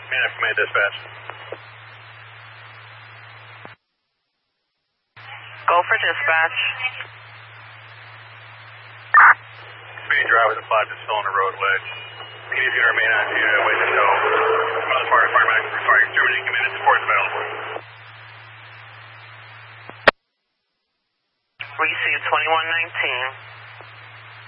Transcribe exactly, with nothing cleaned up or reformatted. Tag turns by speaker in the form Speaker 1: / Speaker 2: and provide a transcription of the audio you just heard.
Speaker 1: Man up command dispatch.
Speaker 2: Go for dispatch.
Speaker 1: Speed driver the five is still on the road wedge. P D's going to remain on you, uh, wait until uh, fire, fireman, sorry, Germany commanded support is available.
Speaker 2: Receive twenty-one nineteen.